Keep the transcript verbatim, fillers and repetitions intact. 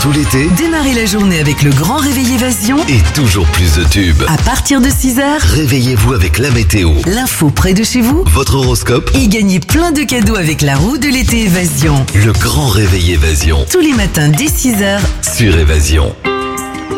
tout l'été, Démarrez la journée avec le grand réveil Évasion. et toujours plus de tubes. À partir de six heures, Réveillez-vous avec la météo, l'info près de chez vous. votre horoscope, Et gagnez plein de cadeaux avec la roue de l'été Évasion. le grand réveil Évasion Tous les matins dès six heures. sur Évasion.